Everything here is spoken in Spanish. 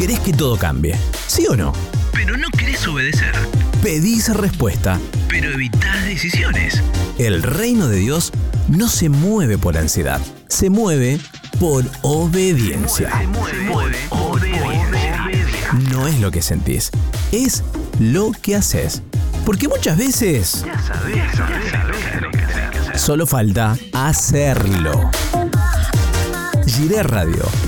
Querés que todo cambie, ¿sí o no? Pero no querés obedecer. Pedís respuesta, Pero evitás decisiones. El reino de Dios no se mueve por ansiedad, se mueve por obediencia. Se mueve obediencia. No es lo que sentís, es lo que haces. Porque muchas veces Ya sabés lo que tenés que hacer. solo falta hacerlo. Giré Radio,